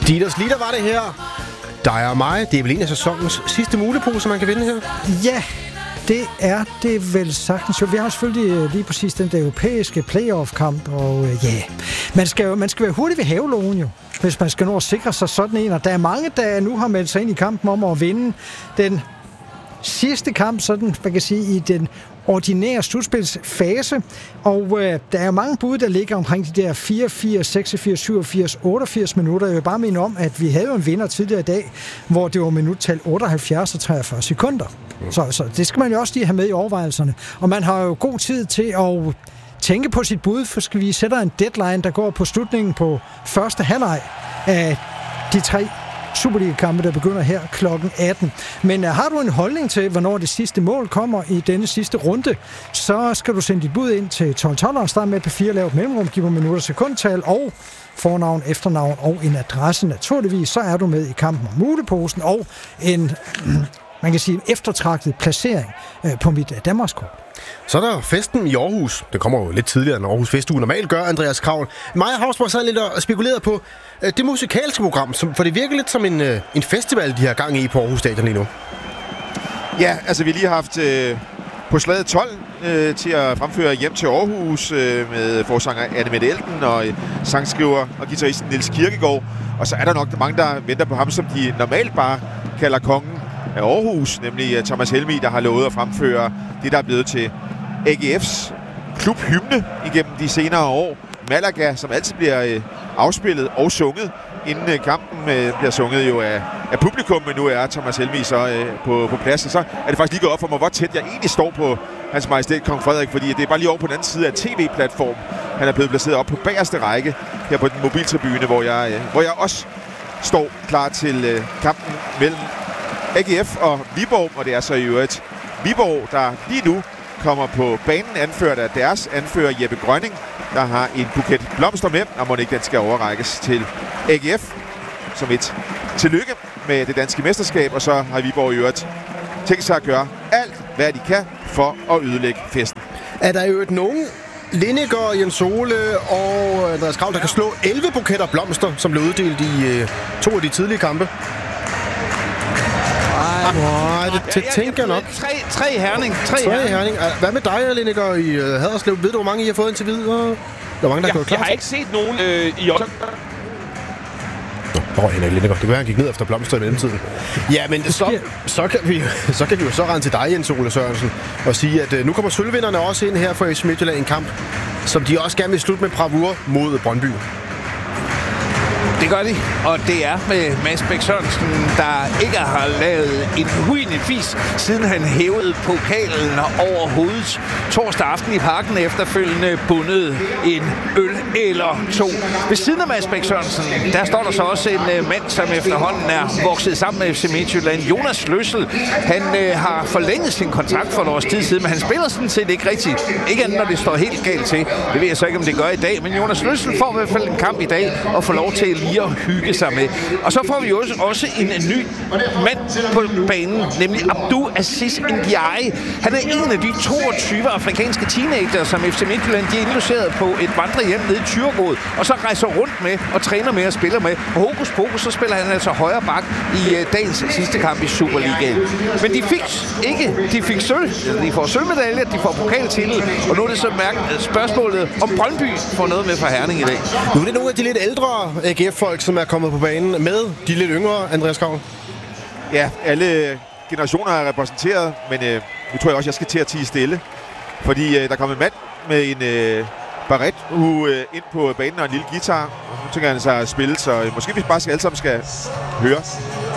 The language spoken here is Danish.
Dieters Litter var det her. Dig og mig. Det er vel en af sæsonens sidste mulepose, man kan vinde her? Ja, det er det vel sagtens. Jo, vi har selvfølgelig lige præcis den der europæiske playoff-kamp, og man skal være hurtig ved havelågen jo, hvis man skal nå at sikre sig sådan en. Og der er mange, der nu har meldt sig ind i kampen om at vinde den sidste kamp, sådan man kan sige, i den ordinære slutspilsfase, og der er mange bud, der ligger omkring de der 84, 86, 87, 88 minutter. Jeg vil bare minde om, at vi havde jo en vinder tidligere i dag, hvor det var minuttal 78 og 43 sekunder. Så det skal man jo også lige have med i overvejelserne. Og man har jo god tid til at tænke på sit bud, for skal vi sætte en deadline, der går på slutningen på første halvleg af de 3 Superliga-kampe, der begynder her kl. 18. Men har du en holdning til, hvornår det sidste mål kommer i denne sidste runde, så skal du sende dit bud ind til 1212 og starte med P4, lave et mellemrum, giv mig minutter, sekundtal og fornavn, efternavn og en adresse. Naturligvis, så er du med i kampen om muleposen og en, man kan sige, en eftertragtet placering på mit Danmarkskort. Så er der festen i Aarhus. Det kommer jo lidt tidligere, end Aarhus Festuge normalt gør, Andreas Kravl. Maja Havsborg sad lidt og spekulerede på det musikalske program, for det virker lidt som en festival, de har gang i på Aarhus Stadion lige nu. Ja, altså vi lige har haft på slaget 12 til at fremføre Hjem til Aarhus med forsanger Anne Mette Elten og sangskriver og guitaristen Niels Kirkegaard. Og så er der nok mange, der venter på ham, som de normalt bare kalder kongen af Aarhus, nemlig Thomas Helmig, der har lovet at fremføre det, der er blevet til AGF's klubhymne igennem de senere år. Malaga, som altid bliver afspillet og sunget, inden kampen bliver sunget jo af publikum, men nu er Thomas Helmig så på plads. Og så er det faktisk lige gået op for mig, hvor tæt jeg egentlig står på Hans Majestæt Kong Frederik, fordi det er bare lige over på den anden side af tv-platform. Han er blevet placeret op på bagerste række her på den mobiltribune, hvor jeg også står klar til kampen mellem AGF og Viborg, og det er så i øvrigt Viborg, der lige nu kommer på banen, anført af deres anfører Jeppe Grønning, der har en buket blomster med, og må ikke den skal overrækkes til AGF som et tillykke med det danske mesterskab, og så har Viborg i øvrigt tænkt sig at gøre alt, hvad de kan for at ødelægge festen. Er der jo nogen Lineker, Jens Ole og Andreas Kravl, der kan slå 11 buketter blomster, som blev uddelt i 2 af de tidlige kampe? Nej, det tænker jeg nok. Tre Herning. Hvad med dig, Lineker, i Haderslev? Ved du, hvor mange I har fået indtil videre? Der er mange, der har gået klar. Jeg har ikke set nogen i år. Henrik Lineker. Det kan være, han gik ned efter blomster i mellemtiden. Ja, men så kan vi jo så rende til dig, Jens Ole Sørensen, og sige, at nu kommer sølvvinderne også ind her for FC Midtjylland, en kamp, som de også gerne vil slutte med bravur mod Brøndby. Det gør de, og det er med Mads Bæk Sørensen, der ikke har lavet en hujende fis, siden han hævede pokalen over hovedet torsdag aften i Parken, efterfølgende bundet en øl eller 2. Ved siden af Mads Bæk Sørensen, der står der så også en mand, som efterhånden er vokset sammen med FC Midtjylland, Jonas Løssel. Han har forlænget sin kontrakt for et års tid siden, men han spiller sådan set ikke rigtigt. Ikke andet, når det står helt galt til. Det ved jeg så ikke, om det gør i dag, men Jonas Løssel får i hvert fald en kamp i dag og får lov til lige at hygge sig med. Og så får vi også en ny mand på banen, nemlig Abdou Aziz Ndiaye. Han er en af de 22 afrikanske teenager, som FC Midtjylland de er indlogeret på et vandrehjem nede i Thyregod, og så rejser rundt med og træner med og spiller med. Og hokus pokus, så spiller han altså højre bak i dagens sidste kamp i Superligaen. Men de fik sølv. De får sølvmedaljer, de får pokaltitel, og nu er det så spørgsmålet, om Brøndby får noget med fra Herning i dag. Nu er det nogle af de lidt ældre AGF-folk, som er kommet på banen med de lidt yngre, Andreas Kravl. Ja, alle generationer er repræsenteret, men nu tror jeg også, jeg skal til at tie stille. Fordi der kommer en mand med en baret ind på banen og en lille guitar. Nu tænker han sig at spille, så måske vi bare alle sammen skal høre.